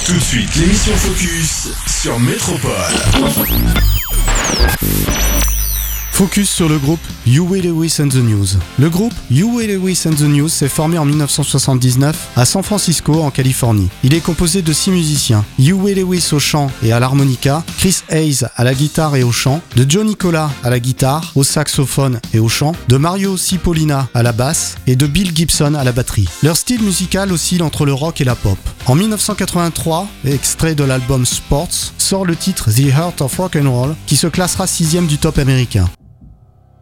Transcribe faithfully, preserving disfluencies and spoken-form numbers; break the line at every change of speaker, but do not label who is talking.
Tout de suite, l'émission Focus sur Métropole.
Focus sur le groupe Huey Lewis and the News. Le groupe Huey Lewis and the News s'est formé en dix-neuf cent soixante-dix-neuf à San Francisco en Californie. Il est composé de six musiciens: Huey Lewis au chant et à l'harmonica, Chris Hayes à la guitare et au chant, de Joe Nicola à la guitare, au saxophone et au chant, de Mario Cipollina à la basse et de Bill Gibson à la batterie. Leur style musical oscille entre le rock et la pop. En dix-neuf cent quatre-vingt-trois, extrait de l'album Sports, sort le titre The Heart of Rock and Roll qui se classera sixième du top américain.